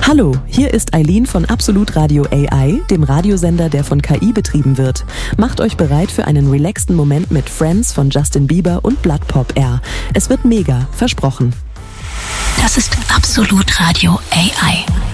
Hallo, hier ist Eileen von Absolut Radio AI, dem Radiosender, der von KI betrieben wird. Macht euch bereit für einen relaxten Moment mit Friends von Justin Bieber und Blood Pop Air. Es wird mega, versprochen. Das ist Absolut Radio AI.